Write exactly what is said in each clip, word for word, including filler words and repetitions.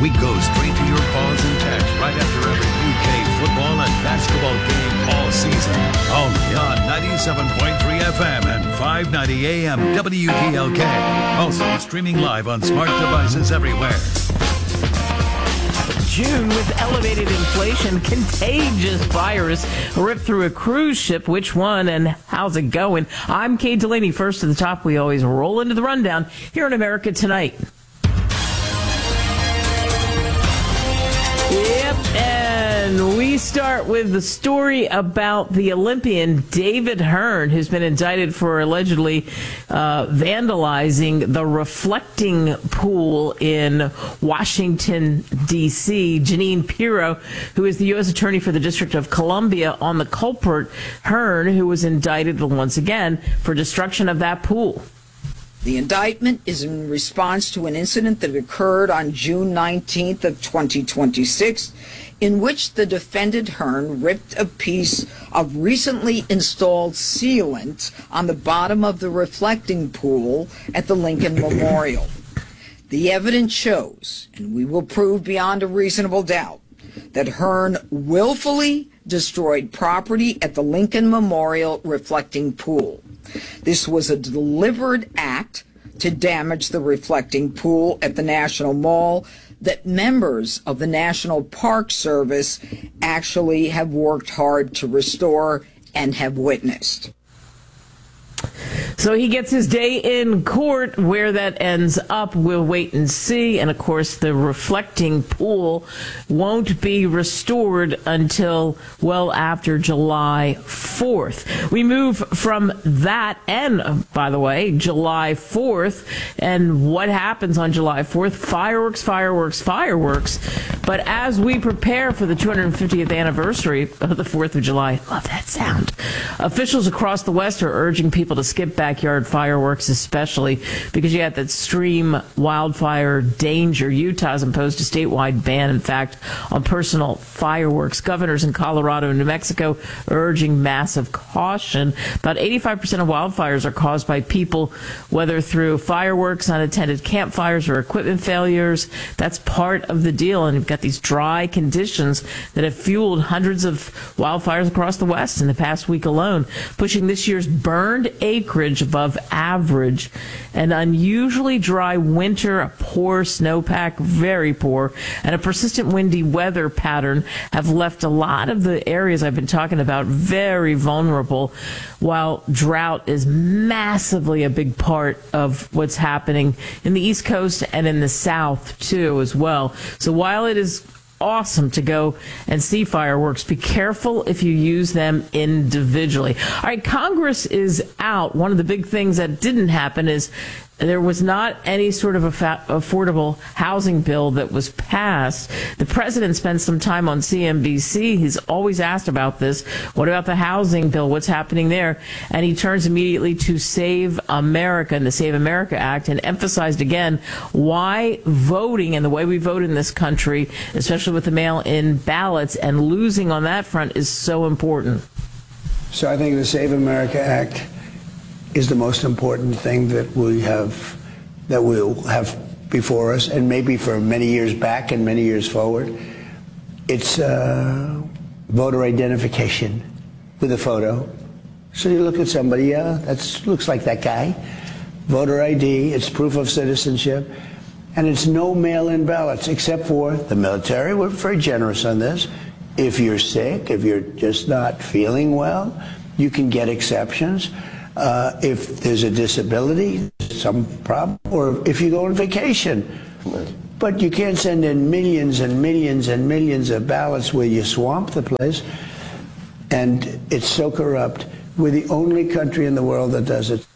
We go straight to your calls and texts right after every U K football and basketball game all season. Only on ninety-seven point three F M and five ninety A M W P L K. Also streaming live on smart devices everywhere. June with elevated inflation, contagious virus ripped through a cruise ship. Which one and how's it going? I'm Kate Delaney. First to the top, we always roll into the rundown here in America Tonight. Yep, and we start with the story about the Olympian David Hearn, who's been indicted for allegedly uh, vandalizing the reflecting pool in Washington, D C Janine Pirro, who is the U S Attorney for the District of Columbia, on the culprit, Hearn, who was indicted once again for destruction of that pool. The indictment is in response to an incident that occurred on June nineteenth of twenty twenty-six, in which the defendant Hearn ripped a piece of recently installed sealant on the bottom of the reflecting pool at the Lincoln Memorial. The evidence shows, and we will prove beyond a reasonable doubt, that Hearn willfully destroyed property at the Lincoln Memorial reflecting pool. This was a deliberate act to damage the reflecting pool at the National Mall that members of the National Park Service actually have worked hard to restore and have witnessed. So he gets his day in court. Where that ends up, we'll wait and see. And, of course, the reflecting pool won't be restored until well after July fourth. We move from that and, by the way, July fourth. And what happens on July fourth? Fireworks, fireworks, fireworks. But as we prepare for the two hundred fiftieth anniversary of the fourth of July, love that sound, officials across the West are urging people to skip backyard fireworks, especially because you have that extreme wildfire danger. Utah's imposed a statewide ban, in fact, on personal fireworks. Governors in Colorado and New Mexico are urging massive caution. About eighty-five percent of wildfires are caused by people, whether through fireworks, unattended campfires, or equipment failures. That's part of the deal. And you've got these dry conditions that have fueled hundreds of wildfires across the West in the past week alone, pushing this year's burned acreage above average. An unusually dry winter, a poor snowpack, very poor, and a persistent windy weather pattern have left a lot of the areas I've been talking about very vulnerable, while drought is massively a big part of what's happening in the East Coast and in the South, too, as well. So while it is awesome to go and see fireworks, be careful if you use them individually. All right, Congress is out. One of the big things that didn't happen is there was not any sort of a fa- affordable housing bill that was passed. The president spent some time on C N B C. He's always asked about this. What about the housing bill? What's happening there? And he turns immediately to Save America and the Save America Act, and emphasized again why voting and the way we vote in this country, especially with the mail-in ballots and losing on that front, is so important. So I think the Save America Act is the most important thing that we have, that we'll have before us, and maybe for many years back and many years forward. It's uh, voter identification with a photo. So you look at somebody, yeah, that looks like that guy. Voter I D, it's proof of citizenship, and it's no mail-in ballots, except for the military. We're very generous on this. If you're sick, if you're just not feeling well, you can get exceptions. Uh, if there's a disability, some problem, or if you go on vacation. But you can't send in millions and millions and millions of ballots where you swamp the place. And it's so corrupt. We're the only country in the world that does it.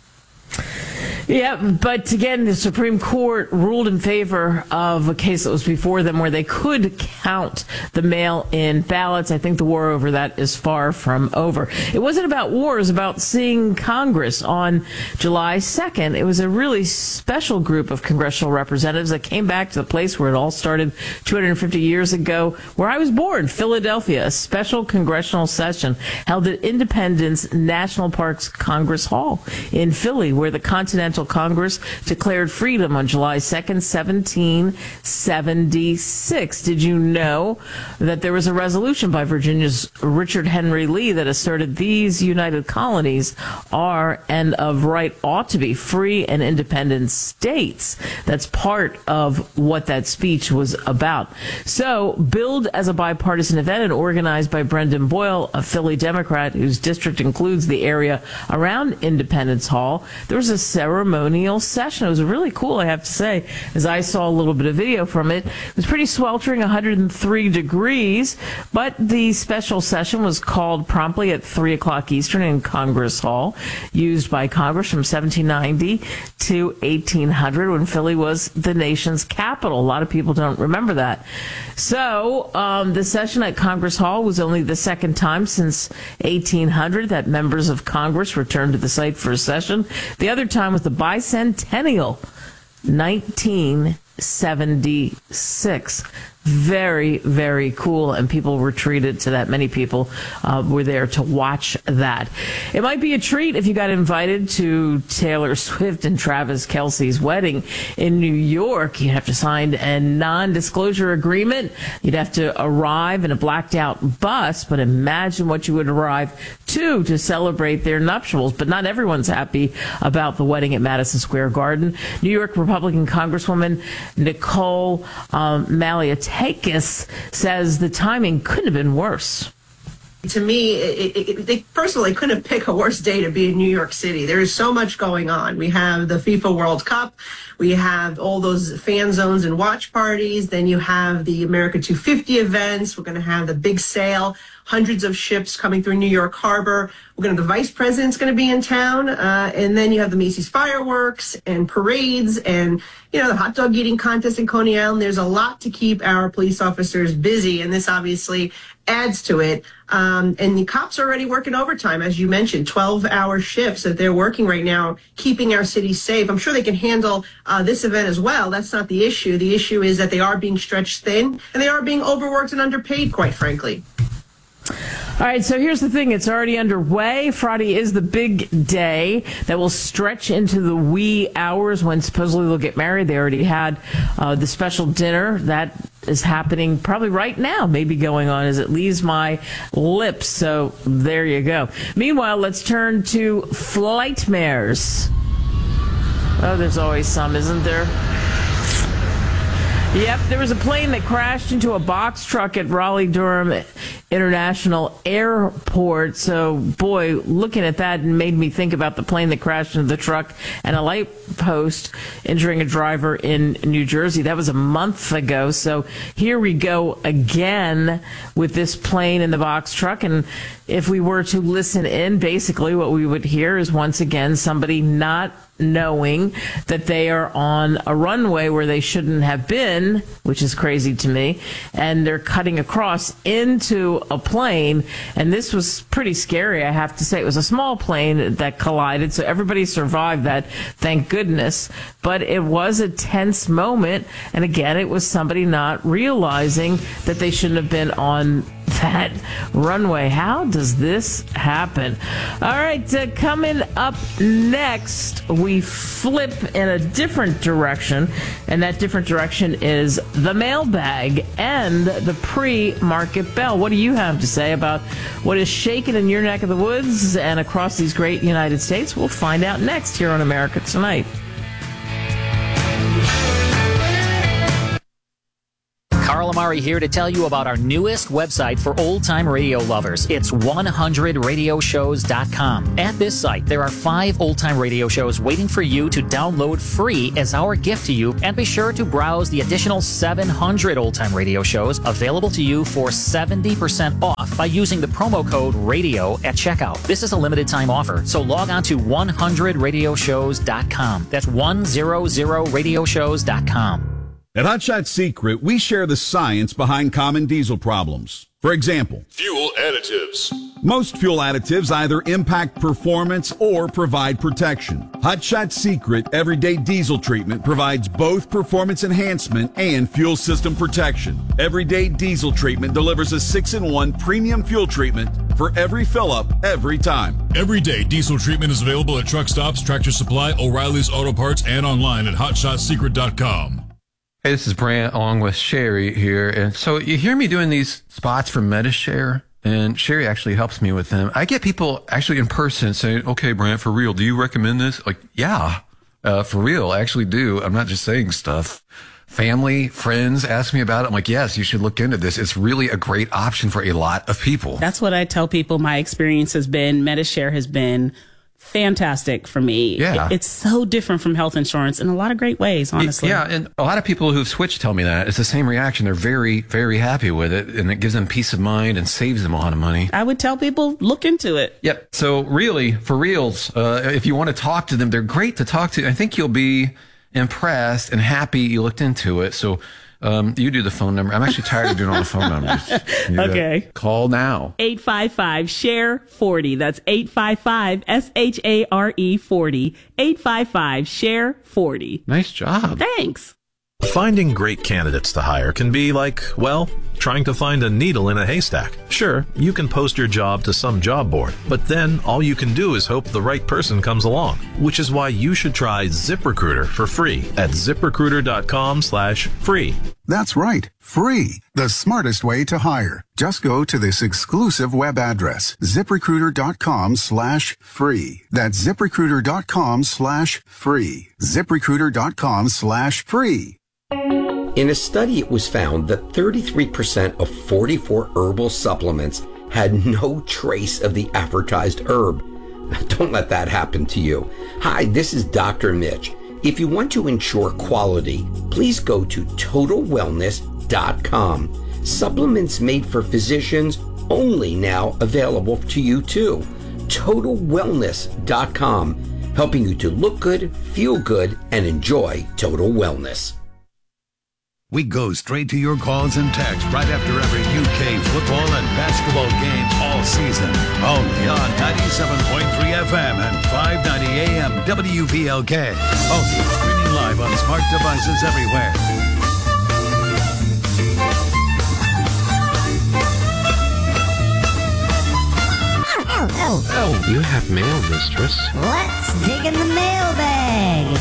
Yeah, but again, the Supreme Court ruled in favor of a case that was before them where they could count the mail-in ballots. I think the war over that is far from over. It wasn't about war, it was about seeing Congress on July second. It was a really special group of congressional representatives that came back to the place where it all started two hundred fifty years ago, where I was born, Philadelphia. A special congressional session held at Independence National Park's Congress Hall in Philly, where the Continental Continental Congress declared freedom on July second, seventeen seventy-six. Did you know that there was a resolution by Virginia's Richard Henry Lee that asserted these united colonies are and of right ought to be free and independent states? That's part of what that speech was about. So, billed as a bipartisan event and organized by Brendan Boyle, a Philly Democrat whose district includes the area around Independence Hall, there was a ceremonial session. It was really cool, I have to say, as I saw a little bit of video from it. It was pretty sweltering, one hundred three degrees, but the special session was called promptly at three o'clock Eastern in Congress Hall, used by Congress from seventeen ninety to eighteen hundred when Philly was the nation's capital. A lot of people don't remember that. So um, the session at Congress Hall was only the second time since eighteen hundred that members of Congress returned to the site for a session. The other time was the bicentennial, nineteen seventy-six. Very, very cool, and people were treated to that. Many people uh, were there to watch that. It might be a treat if you got invited to Taylor Swift and Travis Kelce's wedding in New York. You'd have to sign a non-disclosure agreement. You'd have to arrive in a blacked-out bus, but imagine what you would arrive to to celebrate their nuptials. But not everyone's happy about the wedding at Madison Square Garden. New York Republican Congresswoman Nicole um, Malliotakis says the timing couldn't have been worse. To me, it, it, it, they personally couldn't pick a worse day to be in New York City. There is so much going on. We have the FIFA World Cup. We have all those fan zones and watch parties. Then you have the America two fifty events. We're going to have the big sale. Hundreds of ships coming through New York Harbor. We're going to, the vice president's going to be in town. Uh, and then you have the Macy's fireworks and parades and, you know, the hot dog eating contest in Coney Island. There's a lot to keep our police officers busy. And this obviously adds to it. Um, and the cops are already working overtime, as you mentioned, twelve hour shifts that they're working right now, keeping our city safe. I'm sure they can handle uh, this event as well. That's not the issue. The issue is that they are being stretched thin and they are being overworked and underpaid, quite frankly. All right, so here's the thing. It's already underway. Friday is the big day that will stretch into the wee hours when supposedly they'll get married. They already had uh, the special dinner. That is happening probably right now, maybe going on as it leaves my lips. So there you go. Meanwhile, let's turn to flightmares. Oh, there's always some, isn't there? Yep, there was a plane that crashed into a box truck at Raleigh-Durham International Airport. So, boy, looking at that made me think about the plane that crashed into the truck and a light post injuring a driver in New Jersey. That was a month ago. So here we go again with this plane in the box truck. And if we were to listen in, basically what we would hear is once again somebody not knowing that they are on a runway where they shouldn't have been, which is crazy to me, and they're cutting across into a plane. And this was pretty scary, I have to say. It was a small plane that collided, so everybody survived that, thank goodness. But it was a tense moment, and again, it was somebody not realizing that they shouldn't have been on that runway. How does this happen? All right, uh, coming up next, we flip in a different direction, and that different direction is the mailbag and the pre-market bell. What do you have to say about what is shaking in your neck of the woods and across these great United States? We'll find out next here on America Tonight. Carl Amari here to tell you about our newest website for old-time radio lovers. It's one hundred radio shows dot com. At this site, there are five old-time radio shows waiting for you to download free as our gift to you, and be sure to browse the additional seven hundred old-time radio shows available to you for seventy percent off by using the promo code RADIO at checkout. This is a limited-time offer, so log on to one hundred radio shows dot com. That's one hundred radio shows dot com. At Hot Shot Secret, we share the science behind common diesel problems. For example, fuel additives. Most fuel additives either impact performance or provide protection. Hot Shot Secret Everyday Diesel Treatment provides both performance enhancement and fuel system protection. Everyday Diesel Treatment delivers a six in one premium fuel treatment for every fill-up, every time. Everyday Diesel Treatment is available at truck stops, Tractor Supply, O'Reilly's Auto Parts, and online at hot shot secret dot com. Hey, this is Brant along with Sherry here. And so you hear me doing these spots for MediShare, and Sherry actually helps me with them. I get people actually in person saying, okay, Brant, for real, do you recommend this? Like, yeah, uh, for real, I actually do. I'm not just saying stuff. Family, friends ask me about it. I'm like, yes, you should look into this. It's really a great option for a lot of people. That's what I tell people. My experience has been, MediShare has been fantastic for me. Yeah. It, it's so different from health insurance in a lot of great ways, honestly. Yeah, and a lot of people who've switched tell me that. It's the same reaction. They're very, very happy with it, and it gives them peace of mind and saves them a lot of money. I would tell people, look into it. Yep. So really, for reals, uh, if you want to talk to them, they're great to talk to. I think you'll be impressed and happy you looked into it. So um, you do the phone number. I'm actually tired of doing all the phone numbers. You Okay. gotta call now. eight five five, S H A R E, forty. That's eight five five, S H A R E, forty. eight five five, S H A R E, forty. Nice job. Thanks. Finding great candidates to hire can be like, well, trying to find a needle in a haystack. Sure, you can post your job to some job board, but then all you can do is hope the right person comes along, which is why you should try ZipRecruiter for free at ZipRecruiter.com slash free. That's right, free. The smartest way to hire. Just go to this exclusive web address, ZipRecruiter.com slash free. That's ZipRecruiter.com slash free. ZipRecruiter.com slash free. In a study, it was found that thirty-three percent of forty-four herbal supplements had no trace of the advertised herb. Don't let that happen to you. Hi, this is Doctor Mitch. If you want to ensure quality, please go to total wellness dot com. Supplements made for physicians only now available to you too. total wellness dot com, helping you to look good, feel good, and enjoy total wellness. We go straight to your calls and texts right after every U K football and basketball game all season. Only on ninety-seven point three F M and five ninety A M W V L K. Also streaming live on smart devices everywhere. Oh, oh, you have mail, mistress. Let's dig in the mailbag.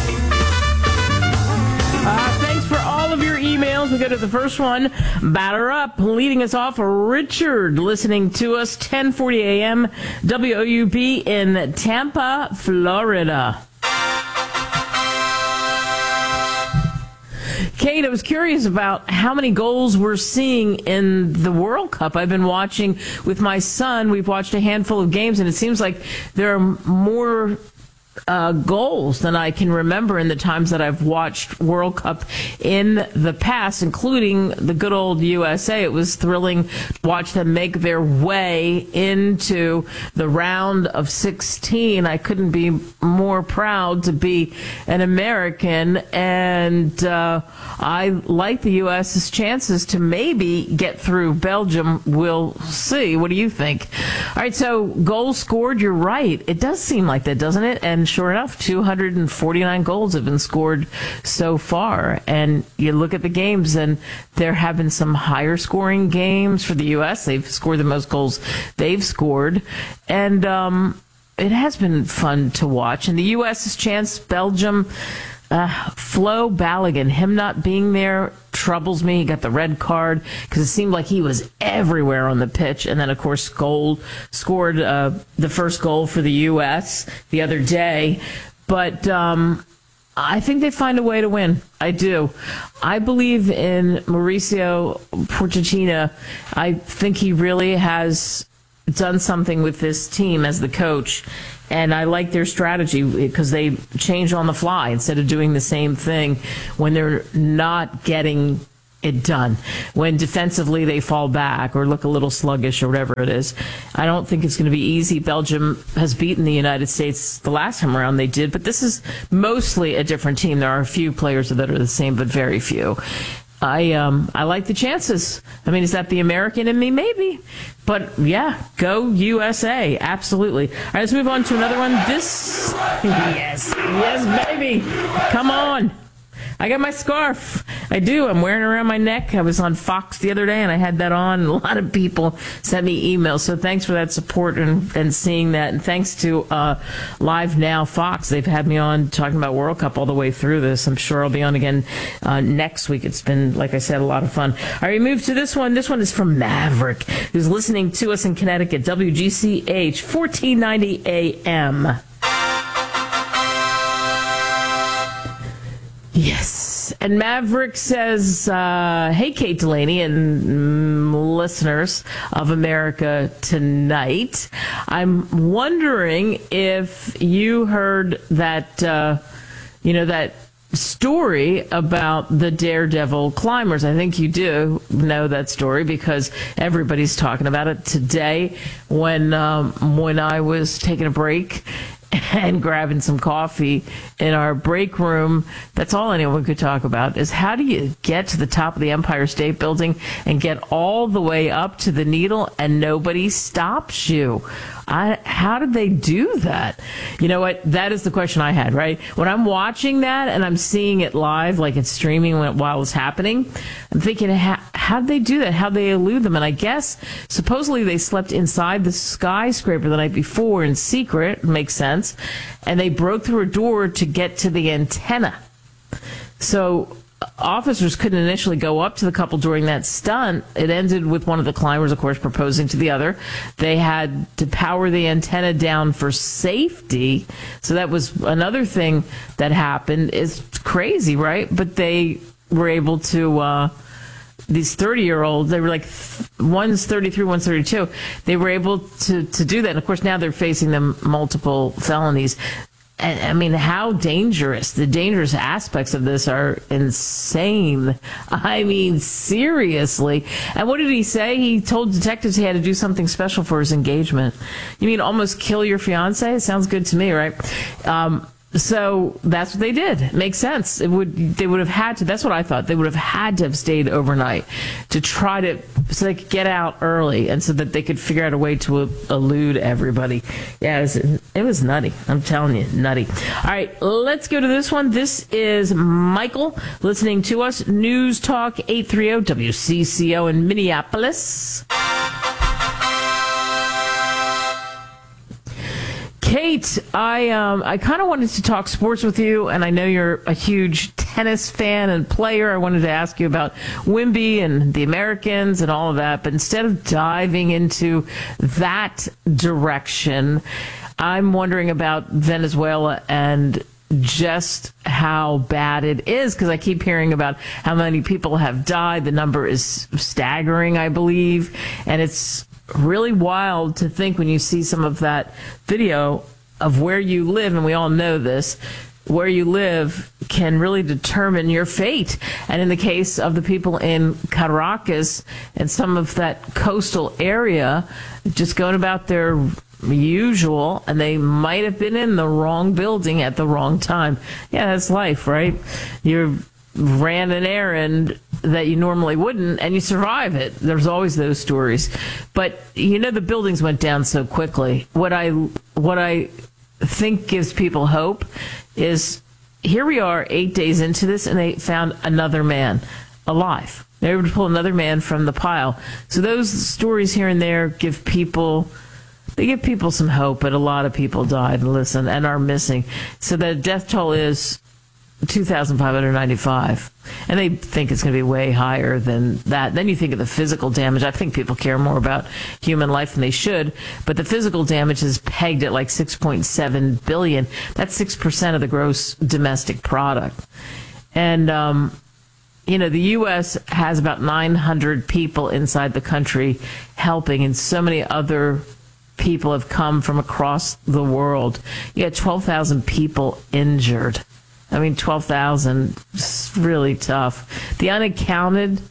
Uh, thanks for all of your emails. We go to the first one. Batter up. Leading us off, Richard, listening to us, ten forty A M W O U B in Tampa, Florida. Kate, I was curious about how many goals we're seeing in the World Cup. I've been watching with my son. We've watched a handful of games, and it seems like there are more Uh, goals than I can remember in the times that I've watched World Cup in the past, including the good old U S A. It was thrilling to watch them make their way into the round of sixteen. I couldn't be more proud to be an American, and uh, I like the U S's chances to maybe get through Belgium. We'll see. What do you think? All right, so goals scored, you're right. It does seem like that, doesn't it? And sure enough, two hundred forty-nine goals have been scored so far. And you look at the games, and there have been some higher scoring games for the U S. They've scored the most goals they've scored. And um, it has been fun to watch. And the U S's chance, Belgium, uh, Flo Balogun, him not being there troubles me. He got the red card because it seemed like he was everywhere on the pitch. And then, of course, Gold scored uh, the first goal for the U S the other day. But um, I think they find a way to win. I do. I believe in Mauricio Pochettino. I think he really has done something with this team as the coach. And I like their strategy because they change on the fly instead of doing the same thing when they're not getting it done. When defensively they fall back or look a little sluggish or whatever it is. I don't think it's going to be easy. Belgium has beaten the United States the last time around they did, but this is mostly a different team. There are a few players that are the same, but very few. I um I like the chances. I mean, is that the American in me? Maybe. But yeah, go U S A. Absolutely. All right, let's move on to another one. This, yes, yes, baby. Come on. I got my scarf. I do. I'm wearing it around my neck. I was on Fox the other day, and I had that on. A lot of people sent me emails, so thanks for that support and, and seeing that. And thanks to uh, Live Now Fox. They've had me on talking about World Cup all the way through this. I'm sure I'll be on again uh, next week. It's been, like I said, a lot of fun. All right, we move to this one. This one is from Maverick, who's listening to us in Connecticut, W G C H, fourteen ninety A M. Yes. And Maverick says, uh, hey, Kate Delaney and mm, listeners of America Tonight. I'm wondering if you heard that, uh, you know, that story about the Daredevil climbers. I think you do know that story because everybody's talking about it today when, um, when I was taking a break and grabbing some coffee in our break room. That's all anyone could talk about is how do you get to the top of the Empire State Building and get all the way up to the Needle and nobody stops you? I, how did they do that? You know what? That is the question I had, right? When I'm watching that and I'm seeing it live, like it's streaming when, while it's happening, I'm thinking, how, how did they do that? How did they elude them? And I guess supposedly they slept inside the skyscraper the night before in secret. Makes sense. And they broke through a door to get to the antenna. So officers couldn't initially go up to the couple during that stunt. It ended with one of the climbers, of course, proposing to the other. They had to power the antenna down for safety. So that was another thing that happened. It's crazy, right? But they were able to, uh, these thirty-year-olds, they were like, one's thirty-three, one's thirty-two. They were able to, to do that. And, of course, now they're facing them multiple felonies. And, I mean, how dangerous. The dangerous aspects of this are insane. I mean, seriously. And what did he say? He told detectives he had to do something special for his engagement. You mean almost kill your fiance? It sounds good to me, right? Um, so that's what they did. It makes sense. It would, they would have had to, that's what I thought. They would have had to have stayed overnight to try to, so they could get out early and so that they could figure out a way to elude everybody. Yeah, it was, it was nutty. I'm telling you, nutty. All right, let's go to this one. This is Michael listening to us. News Talk eight thirty W C C O in Minneapolis. Kate, I um, I kind of wanted to talk sports with you, and I know you're a huge tennis fan and player. I wanted to ask you about Wimby and the Americans and all of that, but instead of diving into that direction, I'm wondering about Venezuela and just how bad it is, because I keep hearing about how many people have died. The number is staggering, I believe, and it's really wild to think when you see some of that video of where you live, and we all know this, where you live can really determine your fate. And in the case of the people in Caracas and some of that coastal area, just going about their usual, and they might have been in the wrong building at the wrong time. Yeah, that's life, right? You're ran an errand that you normally wouldn't, and you survive it. There's always those stories. But, you know, the buildings went down so quickly. What I what I think gives people hope is here we are eight days into this, and they found another man alive. They were able to pull another man from the pile. So those stories here and there give people... They give people some hope, but a lot of people died, listen, and are missing. So the death toll is two thousand five hundred ninety-five, and they think it's going to be way higher than that. Then you think of the physical damage. I think people care more about human life than they should, but the physical damage is pegged at like six point seven billion dollars. That's six percent of the gross domestic product. And, um, you know, the U S has about nine hundred people inside the country helping, and so many other people have come from across the world. You had twelve thousand people injured. I mean, twelve thousand is really tough. The unaccounted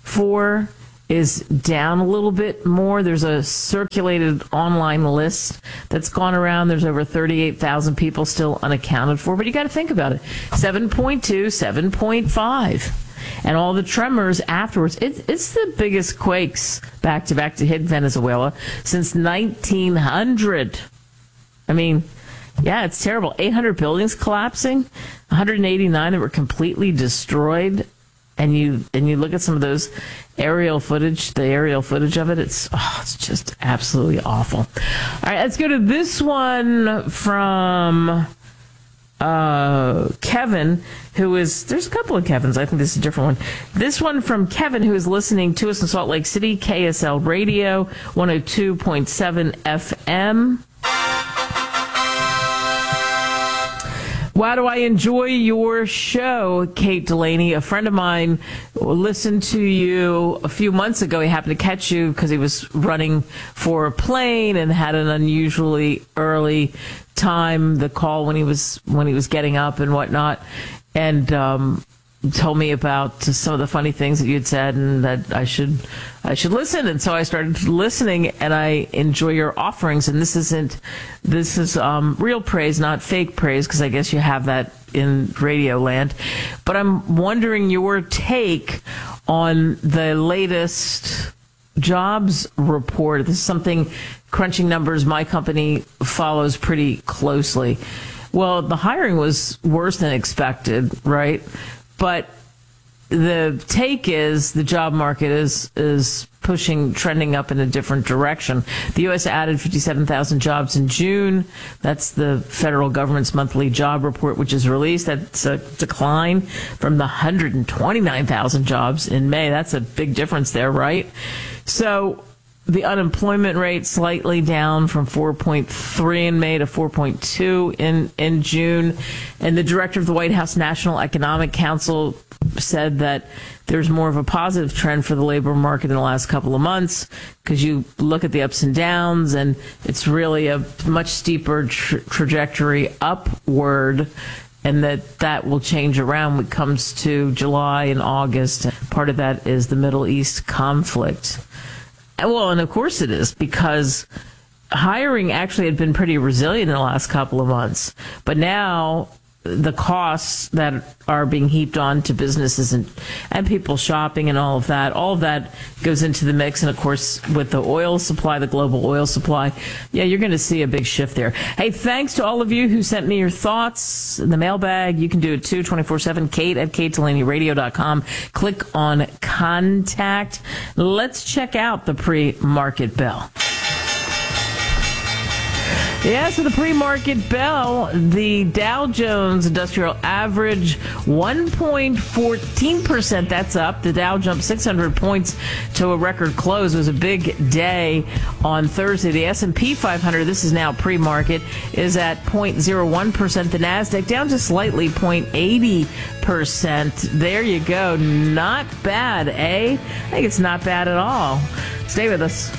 for is down a little bit more. There's a circulated online list that's gone around. There's over thirty-eight thousand people still unaccounted for. But you got to think about it. seven point two, seven point five. and all the tremors afterwards. It, it's the biggest quakes back to back to hit Venezuela since nineteen hundred. I mean, yeah, it's terrible. eight hundred buildings collapsing, one hundred eighty-nine that were completely destroyed. And you and you look at some of those aerial footage, the aerial footage of it, it's oh, it's just absolutely awful. All right, let's go to this one from uh, Kevin, who is, there's a couple of Kevins. I think this is a different one. This one from Kevin, who is listening to us in Salt Lake City, K S L Radio, one oh two point seven F M. Why do I enjoy your show, Kate Delaney? A friend of mine listened to you a few months ago. He happened to catch you because he was running for a plane and had an unusually early time, the call when he was when he was getting up and whatnot, and um, told me about some of the funny things that you'd said and that I should I should listen. And so I started listening, and I enjoy your offerings. And this isn't this is um, real praise, not fake praise, because I guess you have that in radio land. But I'm wondering your take on the latest jobs report. This is something, Crunching Numbers, my company, follows pretty closely. Well, the hiring was worse than expected, right? But the take is the job market is is pushing, trending up in a different direction. The U S added fifty-seven thousand jobs in June. That's the federal government's monthly job report, which is released. That's a decline from the one hundred twenty-nine thousand jobs in May. That's a big difference there, right? So the unemployment rate slightly down from four point three in May to four point two in, in June. And the director of the White House National Economic Council said that there's more of a positive trend for the labor market in the last couple of months, because you look at the ups and downs, and it's really a much steeper tra- trajectory upward, and that that will change around when it comes to July and August. Part of that is the Middle East conflict. Well, and of course it is, because hiring actually had been pretty resilient in the last couple of months. But now the costs that are being heaped on to businesses and, and people shopping and all of that, all of that goes into the mix. And of course, with the oil supply, the global oil supply, yeah, you're going to see a big shift there. Hey, thanks to all of you who sent me your thoughts in the mailbag. You can do it too, twenty-four seven, Kate at kate delaney radio dot com. Click on contact. Let's check out the pre-market bell. Yeah, so the pre-market bell, the Dow Jones Industrial Average, one point one four percent. That's up. The Dow jumped six hundred points to a record close. It was a big day on Thursday. The S and P five hundred, this is now pre-market, is at zero point zero one percent. The NASDAQ down just slightly, zero point eight zero percent. There you go. Not bad, eh? I think it's not bad at all. Stay with us.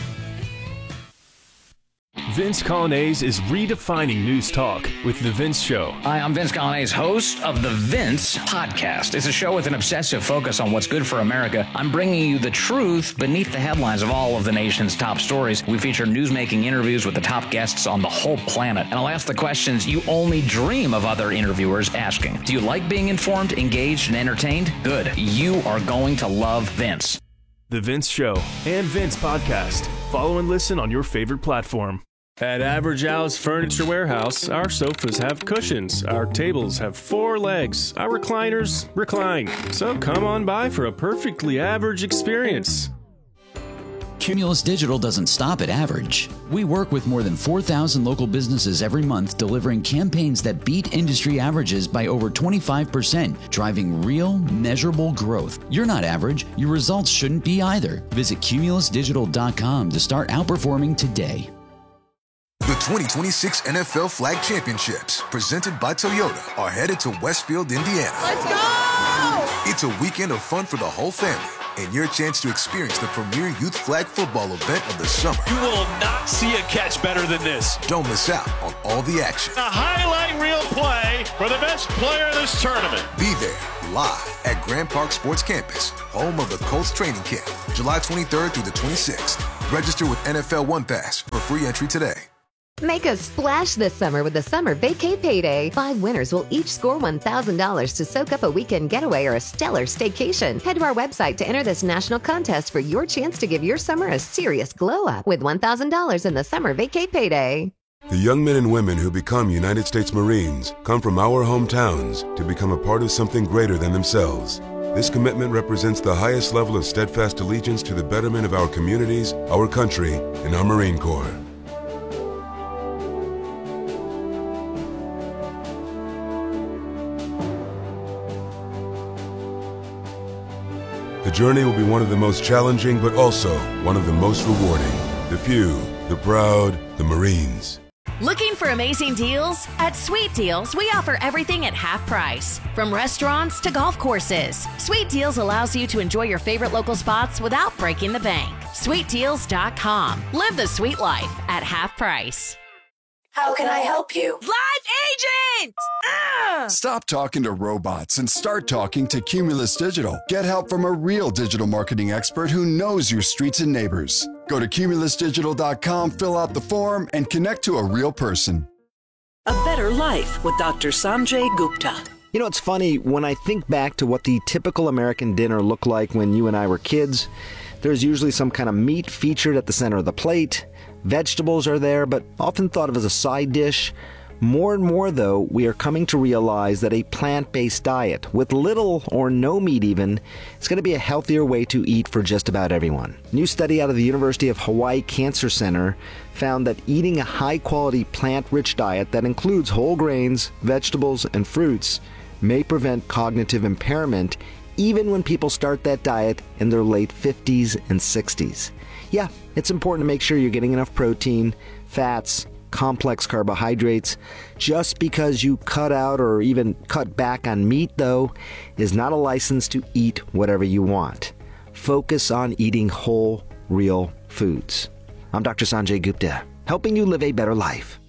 Vince Colonnese is redefining news talk with The Vince Show. Hi, I'm Vince Colonnese, host of The Vince Podcast. It's a show with an obsessive focus on what's good for America. I'm bringing you the truth beneath the headlines of all of the nation's top stories. We feature newsmaking interviews with the top guests on the whole planet. And I'll ask the questions you only dream of other interviewers asking. Do you like being informed, engaged, and entertained? Good. You are going to love Vince. The Vince Show and Vince Podcast. Follow and listen on your favorite platform. At Average Al's Furniture Warehouse, our sofas have cushions, our tables have four legs, our recliners recline. So come on by for a perfectly average experience. Cumulus Digital doesn't stop at average. We work with more than four thousand local businesses every month, delivering campaigns that beat industry averages by over twenty-five percent, driving real, measurable growth. You're not average. Your results shouldn't be either. Visit cumulus digital dot com to start outperforming today. The twenty twenty-six N F L Flag Championships, presented by Toyota, are headed to Westfield, Indiana. Let's go! It's a weekend of fun for the whole family, and your chance to experience the premier youth flag football event of the summer. You will not see a catch better than this. Don't miss out on all the action. A highlight reel play for the best player in this tournament. Be there, live at Grand Park Sports Campus, home of the Colts training camp, July twenty-third through the twenty-sixth. Register with N F L One Pass for free entry today. Make a splash this summer with the Summer Vacay Payday. Five winners will each score one thousand dollars to soak up a weekend getaway or a stellar staycation. Head to our website to enter this national contest for your chance to give your summer a serious glow up with one thousand dollars in the Summer Vacay Payday. The young men and women who become United States Marines come from our hometowns to become a part of something greater than themselves. This commitment represents the highest level of steadfast allegiance to the betterment of our communities, our country, and our Marine Corps. The journey will be one of the most challenging, but also one of the most rewarding. The few, the proud, the Marines. Looking for amazing deals? At Sweet Deals, we offer everything at half price. From restaurants to golf courses, Sweet Deals allows you to enjoy your favorite local spots without breaking the bank. sweet deals dot com. Live the sweet life at half price. How can I help you? Live agent! Ah! Stop talking to robots and start talking to Cumulus Digital. Get help from a real digital marketing expert who knows your streets and neighbors. Go to cumulus digital dot com, fill out the form, and connect to a real person. A Better Life with Doctor Sanjay Gupta. You know, it's funny, when I think back to what the typical American dinner looked like when you and I were kids, there's usually some kind of meat featured at the center of the plate. Vegetables are there, but often thought of as a side dish. More and more, though, we are coming to realize that a plant-based diet, with little or no meat even, is going to be a healthier way to eat for just about everyone. A new study out of the University of Hawaii Cancer Center found that eating a high-quality plant-rich diet that includes whole grains, vegetables, and fruits may prevent cognitive impairment even when people start that diet in their late fifties and sixties. Yeah, it's important to make sure you're getting enough protein, fats, complex carbohydrates. Just because you cut out or even cut back on meat, though, is not a license to eat whatever you want. Focus on eating whole, real foods. I'm Doctor Sanjay Gupta, helping you live a better life.